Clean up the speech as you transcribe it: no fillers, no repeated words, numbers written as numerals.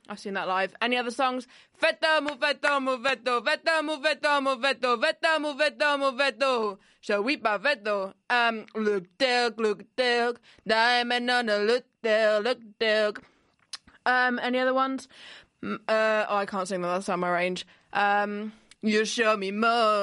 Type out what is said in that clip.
I've seen that live. Any other songs? Veto, moveto, moveto, veto, moveto, moveto, veto, moveto, moveto. Shall we by veto? Look, diamond on a look. Any other ones? I can't sing that. That's out my range. You show me more.